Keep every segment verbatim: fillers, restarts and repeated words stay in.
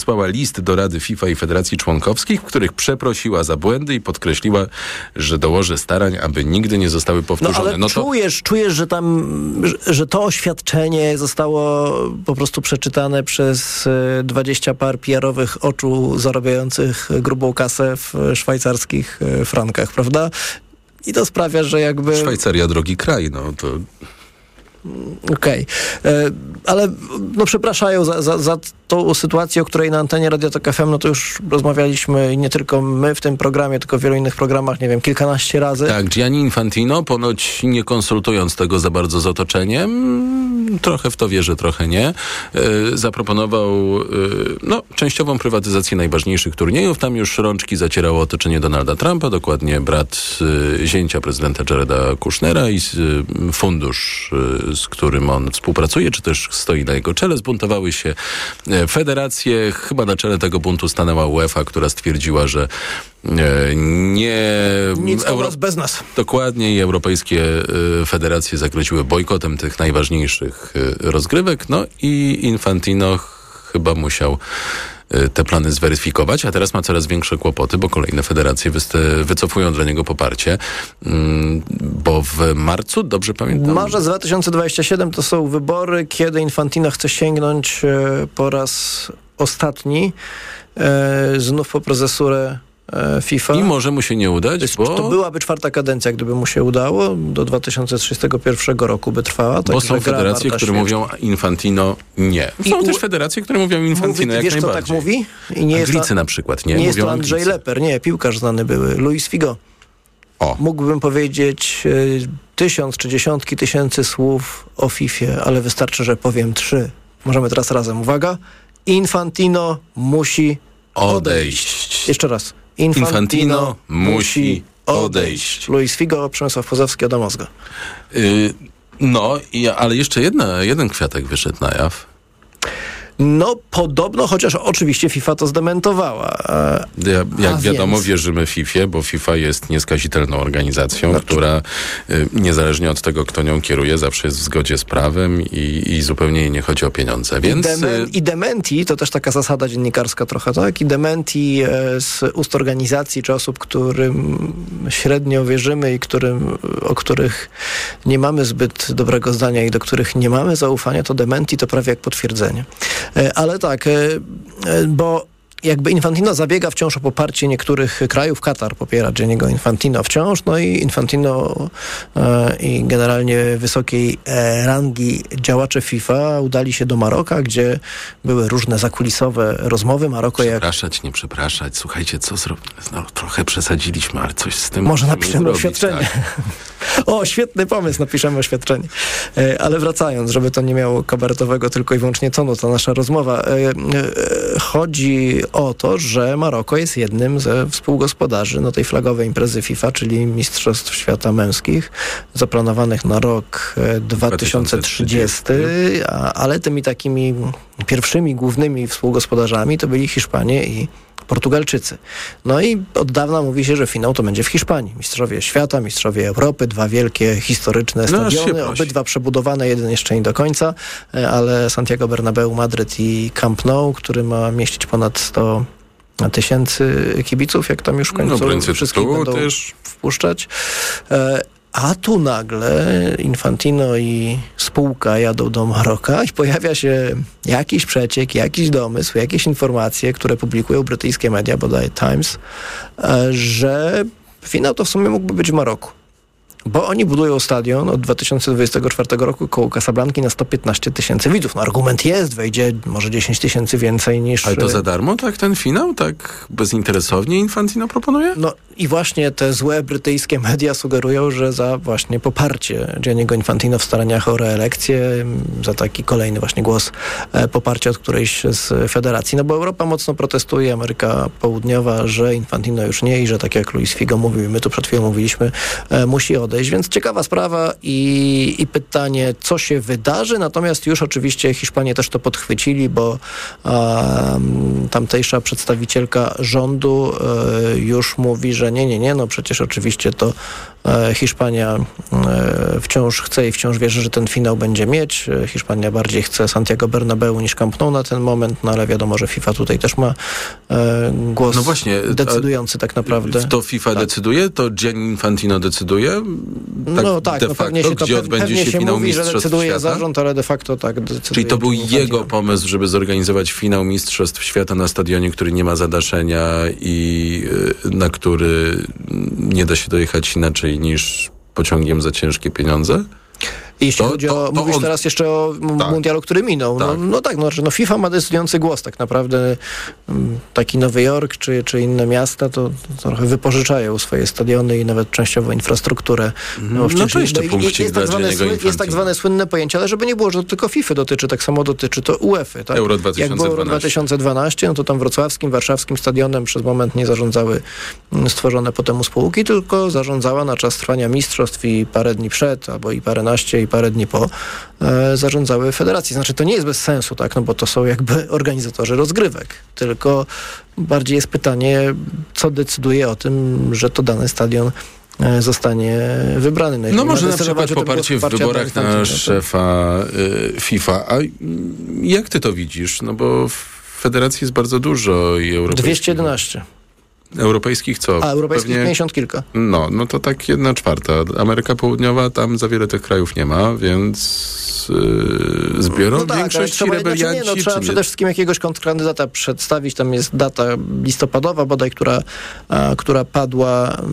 wysłała list do Rady FIFA i Federacji Członkowskich, w których przeprosiła za błędy i podkreśliła, że dołoży starań, aby nigdy nie zostały powtórzone. No ale no to... czujesz, czujesz, że tam, że, że to oświadczenie zostało po prostu przeczytane przez dwadzieścia par P R-owych oczu zarabiających grubą kasę w szwajcarskich frankach, prawda? I to sprawia, że jakby... Szwajcaria, drogi kraj, no to... Okej, okay. Ale no przepraszają za, za, za tą sytuację, o której na antenie Radio Tok F M, no to już rozmawialiśmy i nie tylko my w tym programie, tylko w wielu innych programach, nie wiem, kilkanaście razy. Tak, Gianni Infantino, ponoć nie konsultując tego za bardzo z otoczeniem, trochę w to wierzę, trochę nie, yy, zaproponował yy, no, częściową prywatyzację najważniejszych turniejów. Tam już rączki zacierało otoczenie Donalda Trumpa, dokładnie brat yy, zięcia prezydenta Jareda Kushnera i yy, fundusz, yy, z którym on współpracuje, czy też stoi na jego czele. Zbuntowały się federacje. Chyba na czele tego buntu stanęła UEFA, która stwierdziła, że nie... Nic Euro... nas bez nas. Dokładnie i europejskie federacje zagroziły bojkotem tych najważniejszych rozgrywek. No i Infantino chyba musiał te plany zweryfikować, a teraz ma coraz większe kłopoty, bo kolejne federacje wyst- wycofują dla niego poparcie, mm, bo w marcu, dobrze pamiętam? Marzec dwa tysiące dwudziesty siódmy to są wybory, kiedy Infantino chce sięgnąć e, po raz ostatni e, znów po prezesurę e, FIFA. I może mu się nie udać, to, bo... To byłaby czwarta kadencja, gdyby mu się udało. Do dwa tysiące trzydziestego pierwszego roku by trwała. Tak, bo są federacje, które mówią Infantino nie. Są I też u... federacje, które mówią Infantino mówi, jak wiesz, najbardziej. Wiesz, kto tak mówi? I nie Anglicy jest to, na przykład, nie? Nie mówią jest to Andrzej Anglicy. Leper, nie, piłkarz znany były. Luis Figo. O. Mógłbym powiedzieć y, tysiąc czy dziesiątki tysięcy słów o Fifie, ale wystarczy, że powiem trzy. Możemy teraz razem. Uwaga. Infantino musi odejść. odejść. Jeszcze raz. Infantino, Infantino musi odejść. Luis Figo, Przemysław Pozowski, Adam Ozga. Yy, no, i, ale jeszcze jedna, jeden kwiatek wyszedł na jaw. No, podobno, chociaż oczywiście FIFA to zdementowała. Ja, jak A wiadomo, więc... wierzymy Fifie, bo FIFA jest nieskazitelną organizacją, no, która y, niezależnie od tego, kto nią kieruje, zawsze jest w zgodzie z prawem i, i zupełnie jej nie chodzi o pieniądze. Więc, I, demen- I dementi, to też taka zasada dziennikarska trochę, tak? I dementi e, z ust organizacji czy osób, którym średnio wierzymy i którym, o których nie mamy zbyt dobrego zdania i do których nie mamy zaufania, to dementi to prawie jak potwierdzenie. Ale tak, bo jakby Infantino zabiega wciąż o poparcie niektórych krajów. Katar popiera Gianniego Infantino wciąż, no i Infantino e, i generalnie wysokiej e, rangi działacze FIFA udali się do Maroka, gdzie były różne zakulisowe rozmowy. Maroko jak... Przepraszać, nie przepraszać. Słuchajcie, co zrobić? No, trochę przesadziliśmy, ale coś z tym... Może napiszemy zrobić, oświadczenie. Tak. O, świetny pomysł, napiszemy oświadczenie. E, ale wracając, żeby to nie miało kabaretowego tylko i wyłącznie tonu, to nasza rozmowa. E, e, chodzi o to, że Maroko jest jednym ze współgospodarzy no, tej flagowej imprezy FIFA, czyli Mistrzostw Świata Męskich, zaplanowanych na rok dwa tysiące trzydziesty, a, ale tymi takimi pierwszymi, głównymi współgospodarzami to byli Hiszpanie i Portugalczycy. No i od dawna mówi się, że finał to będzie w Hiszpanii. Mistrzowie świata, mistrzowie Europy, dwa wielkie, historyczne stadiony, no, obydwa przebudowane, jeden jeszcze nie do końca, ale Santiago Bernabeu, Madryt i Camp Nou, który ma mieścić ponad sto tysięcy kibiców, jak tam już w końcu no, wszystkich będą też wpuszczać. A tu nagle Infantino i spółka jadą do Maroka i pojawia się jakiś przeciek, jakiś domysł, jakieś informacje, które publikują brytyjskie media, bodaj Times, że finał to w sumie mógłby być w Maroku. Bo oni budują stadion od dwa tysiące dwudziestego czwartego roku koło Casablanki na sto piętnaście tysięcy widzów. No argument jest, wejdzie może dziesięć tysięcy więcej niż... Ale to za darmo, tak, ten finał? Tak bezinteresownie Infantino proponuje? No i właśnie te złe brytyjskie media sugerują, że za właśnie poparcie Gianniego Infantino w staraniach o reelekcję, za taki kolejny właśnie głos e, poparcia od którejś z federacji. No bo Europa mocno protestuje, Ameryka Południowa, że Infantino już nie i że tak jak Luis Figo mówił, my tu przed chwilą mówiliśmy, e, musi odejść. Więc ciekawa sprawa i, i pytanie, co się wydarzy, natomiast już oczywiście Hiszpanie też to podchwycili, bo um, tamtejsza przedstawicielka rządu um, już mówi, że nie, nie, nie, no przecież oczywiście to Hiszpania wciąż chce i wciąż wierzy, że ten finał będzie mieć. Hiszpania bardziej chce Santiago Bernabeu niż Camp Nou na ten moment, no ale wiadomo, że FIFA tutaj też ma głos no właśnie, decydujący tak naprawdę. To FIFA tak. decyduje? To Gianni Infantino decyduje? Tak no tak, de no facto, pewnie się to gdzie odbędzie się, się finał mówi, Mistrzostw że decyduje Świata? zarząd, ale de facto tak decyduje. Czyli to był Infantino. jego pomysł, żeby zorganizować finał Mistrzostw Świata na stadionie, który nie ma zadaszenia i na który nie da się dojechać inaczej niż pociągiem za ciężkie pieniądze? Jeśli to, chodzi to, o, to mówisz on... teraz jeszcze o tak. mundialu, który minął. Tak. No, no tak, no, no FIFA ma decydujący głos tak naprawdę. Taki Nowy Jork czy, czy inne miasta to, to trochę wypożyczają swoje stadiony i nawet częściowo infrastrukturę. No, no to jeszcze punkcik jest, tak zwane, sły, jest tak zwane słynne pojęcie, ale żeby nie było, że to tylko FIFA dotyczy, tak samo dotyczy to UEFA. Tak? Euro dwa tysiące dwanaście. Jak było Euro dwa tysiące dwanaście, no to tam wrocławskim, warszawskim stadionem przez moment nie zarządzały stworzone potem spółki, tylko zarządzała na czas trwania mistrzostw i parę dni przed, albo i paręnaście i parę dni po e, zarządzały federacje. Znaczy to nie jest bez sensu, tak, no bo to są jakby organizatorzy rozgrywek, tylko bardziej jest pytanie, co decyduje o tym, że to dany stadion e, zostanie wybrany. No, no może na przykład poparcie w wyborach na szefa y, FIFA. A jak ty to widzisz? No bo w federacji jest bardzo dużo i europejskich. dwieście jedenaście. Europejskich co? A, europejskich Pewnie, pięćdziesiąt kilka. No, no to tak jedna czwarta. Ameryka Południowa, tam za wiele tych krajów nie ma, więc yy, zbiorą no tak, większość trzeba, rebelianci. Znaczy nie, no, trzeba nie? przede wszystkim jakiegoś kontrkandydata przedstawić. Tam jest data listopadowa bodaj, która, a, która padła. E,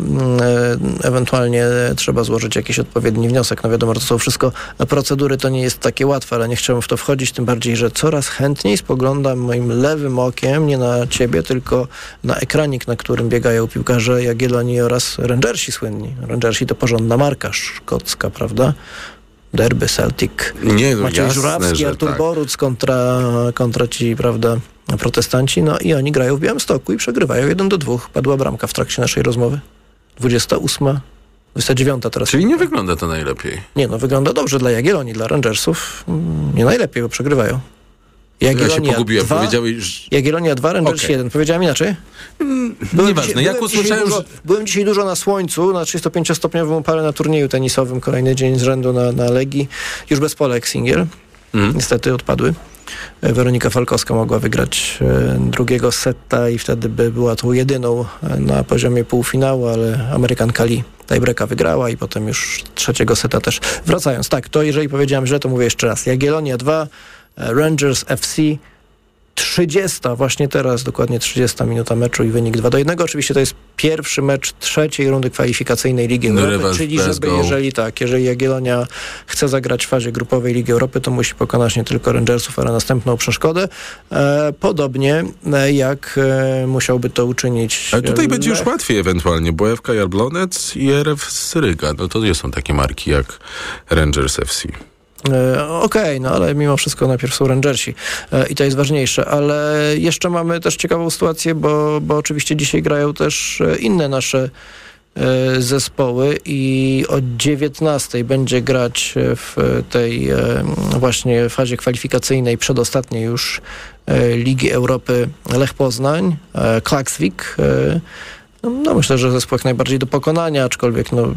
ewentualnie trzeba złożyć jakiś odpowiedni wniosek. No wiadomo, że to są wszystko procedury, to nie jest takie łatwe, ale nie chciałbym w to wchodzić, tym bardziej, że coraz chętniej spoglądam moim lewym okiem, nie na ciebie, tylko na ekranik, na którym biegają piłkarze Jagiellonii oraz Rangersi słynni. Rangersi to porządna marka szkocka, prawda? Derby, Celtic, Nie, no Maciej jasne, Żurawski, Artur tak. Boruc kontra, kontra ci, prawda, protestanci. No i oni grają w Białymstoku i przegrywają jeden do dwóch. Padła bramka w trakcie naszej rozmowy. dwudziesta ósma, dwudziesta dziewiąta teraz. Czyli nie wygląda to najlepiej. Nie, no wygląda dobrze dla Jagiellonii, dla Rangersów. Nie najlepiej, bo przegrywają. Ja się pogubiłem. dwa, Powiedziałeś... Jagiellonia dwa, Rangers okay. jeden. Powiedziałem inaczej? Mm, Nieważne. Dzisiaj, Jak byłem usłyszałem, dużo, że... Byłem dzisiaj dużo na słońcu, na trzydziestopięciostopniowym upale na turnieju tenisowym. Kolejny dzień z rzędu na, na Legii. Już bez Polek singiel. Mm. Niestety odpadły. Weronika Falkowska mogła wygrać e, drugiego seta i wtedy by była tą jedyną e, na poziomie półfinału, ale Amerykanka Lee tiebreaka wygrała i potem już trzeciego seta też. Wracając, tak, to jeżeli powiedziałem źle, to mówię jeszcze raz. Jagiellonia dwa, Rangers F C trzydziesta, właśnie teraz, dokładnie trzydziesta minuta meczu i wynik dwa do jednego. Oczywiście to jest pierwszy mecz trzeciej rundy kwalifikacyjnej Ligi no Europy, czyli żeby, Glasgow. jeżeli tak, jeżeli Jagiellonia chce zagrać w fazie grupowej Ligi Europy, to musi pokonać nie tylko Rangersów, ale następną przeszkodę. E, podobnie e, jak e, musiałby to uczynić... Ale tutaj e, będzie już łatwiej ewentualnie, bo F K Jablonec i R F Syryga. No to nie są takie marki jak Rangers F C. E, Okej, okay, no ale mimo wszystko najpierw są Rangersi e, i to jest ważniejsze, ale jeszcze mamy też ciekawą sytuację, bo, bo oczywiście dzisiaj grają też inne nasze e, zespoły i o dziewiętnastej będzie grać w tej e, właśnie fazie kwalifikacyjnej, przedostatniej już e, Ligi Europy Lech Poznań, e, Klaksvik. E, no, no myślę, że zespół jak najbardziej do pokonania, aczkolwiek no...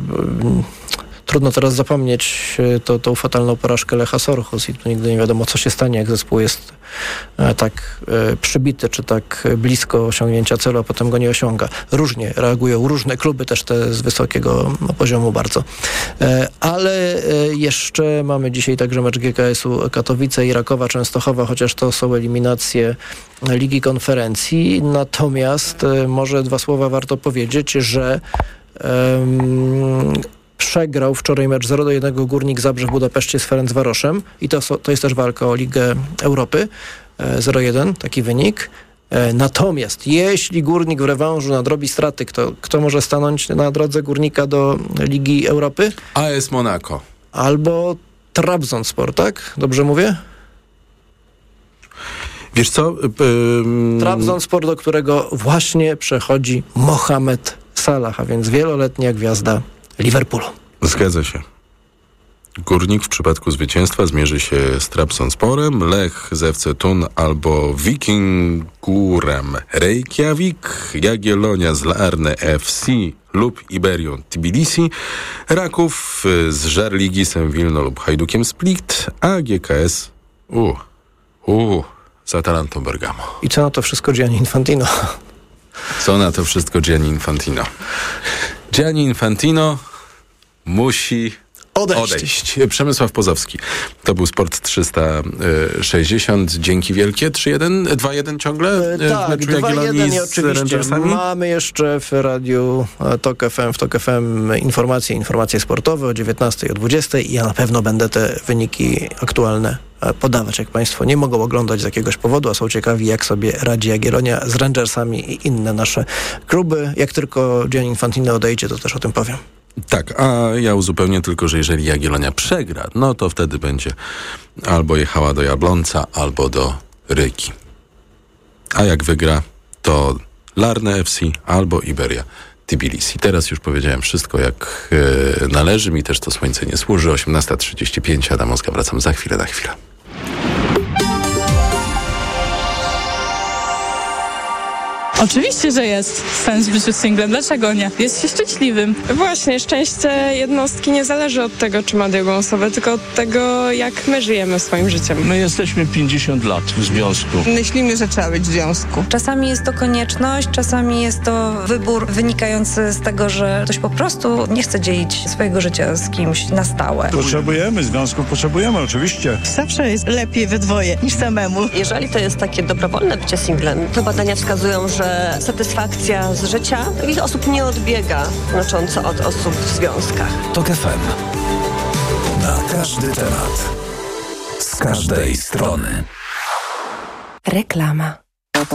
Trudno teraz zapomnieć to, tą fatalną porażkę Lecha Sorchus i tu nigdy nie wiadomo, co się stanie, jak zespół jest e, tak e, przybity, czy tak blisko osiągnięcia celu, a potem go nie osiąga. Różnie reagują różne kluby, też te z wysokiego no, poziomu bardzo. E, ale e, jeszcze mamy dzisiaj także mecz G K S-u Katowice i Rakowa Częstochowa, chociaż to są eliminacje Ligi Konferencji. Natomiast e, może dwa słowa warto powiedzieć, że um, przegrał wczoraj mecz zero do jednego Górnik Zabrze w Budapeszcie z Ferencvaroszem i to, to jest też walka o Ligę Europy. zero jeden, taki wynik. Natomiast jeśli Górnik w rewanżu nadrobi straty, kto, kto może stanąć na drodze Górnika do Ligi Europy? A S Monaco. Albo Trabzonspor, tak? Dobrze mówię? Wiesz co? Ym... Trabzonspor, do którego właśnie przechodzi Mohamed Salah, a więc wieloletnia gwiazda Liverpoolu. Zgadza się. Górnik w przypadku zwycięstwa zmierzy się z Trabzonsporem, Lech z F C Thun albo Vikingurem Reykjavik, Jagiellonia z Larne F C lub Iberią Tbilisi, Raków z Żarligisem Wilno lub Hajdukiem Split, a G K S u, u, z Atalantą Bergamo. I co na to wszystko Gianni Infantino? Co na to wszystko Gianni Infantino? Gianni Infantino musi Odejść. odejść. Przemysław Pozowski. To był Sport trzysta sześćdziesiąt. Dzięki wielkie. trzy jeden, dwa jeden ciągle? E, tak, dwa jeden i oczywiście mamy jeszcze w radiu Tok F M, w Tok F M informacje, informacje sportowe o dziewiętnastej, o dwudziestej i ja na pewno będę te wyniki aktualne podawać, jak Państwo nie mogą oglądać z jakiegoś powodu, a są ciekawi, jak sobie radzi Jagiellonia z Rangersami i inne nasze kluby. Jak tylko Gianni Infantino odejdzie, to też o tym powiem. Tak, a ja uzupełnię tylko, że jeżeli Jagiellonia przegra, no to wtedy będzie albo jechała do Jabłonca, albo do Ryki. A jak wygra, to Larne F C albo Iberia Tbilisi. Teraz już powiedziałem wszystko, jak yy, należy. Mi też to słońce nie służy. osiemnasta trzydzieści pięć, Adam Oskar. Wracam za chwilę, na chwilę. Oczywiście, że jest sens w życiu singlem. Dlaczego nie? Jest się szczęśliwym. Właśnie, szczęście jednostki nie zależy od tego, czy ma drugą osobę, tylko od tego, jak my żyjemy swoim życiem. My jesteśmy pięćdziesiąt lat w związku. Myślimy, że trzeba być w związku. Czasami jest to konieczność, czasami jest to wybór wynikający z tego, że ktoś po prostu nie chce dzielić swojego życia z kimś na stałe. Potrzebujemy związków, potrzebujemy oczywiście. Zawsze jest lepiej we dwoje niż samemu. Jeżeli to jest takie dobrowolne bycie singlem, to badania wskazują, że satysfakcja z życia wiele osób nie odbiega znacząco od osób w związkach. Tok F M. Na każdy temat. Z każdej strony. Reklama.